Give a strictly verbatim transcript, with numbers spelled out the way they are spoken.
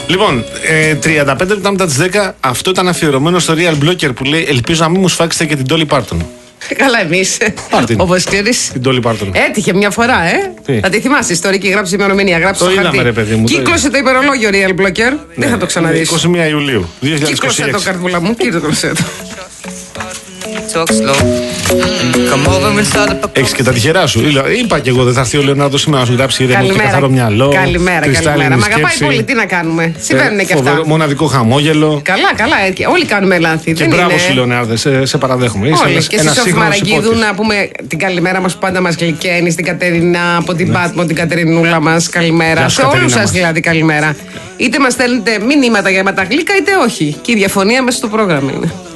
Λοιπόν, ε, τριάντα πέντε λεπτά μετά τις δέκα, αυτό ήταν αφιερωμένο στο Real Blocker που λέει: ελπίζω να μην μου σφάξετε και την Dolly Parton. Καλά, εμείς. Όπως ξέρεις. Την Dolly Parton. Έτυχε μια φορά, ε. Τι? Θα τη θυμάσαι ιστορική, γράψει ημερομηνία. Γράψει Το το είδαμε, χαρτί. ρε παιδί μου, το Κύκλωσε το ημερολόγιο Real Blocker. Ναι. Δεν θα το ξαναδείς. είκοσι μία Ιουλίου δύο χιλιάδες είκοσι έξι. Κύκλωσε το, καρδούλα μου, κύκλωσε το. Έχεις και τα τυχερά σου. Είπα και εγώ δεν θα έρθει ο Λεωνάρδο σήμερα να σου γράψει ηρεμό και καθαρό μυαλό. Καλημέρα, καλημέρα. Μα αγαπάει πολύ, τι να κάνουμε. Συμβαίνουν ε, και αυτά. Μοναδικό χαμόγελο. Καλά, καλά. Όλοι κάνουμε λάθη. Και μπράβο σου, Λεωνάρδε, σε, σε παραδέχομαι. Όλοι. Και στη Σόφη Μαραγκίδου να πούμε την καλημέρα μας που πάντα μας γλυκαίνει. Στην Κατερίνα από την Πάτμο, την Κατερινούλα μας. Καλημέρα. Σε όλους σας δηλαδή καλημέρα. Είτε μας στέλνετε μηνύματα για τα γλύκα είτε όχι. Και η διαφωνία μέσα στο πρόγραμμα είναι.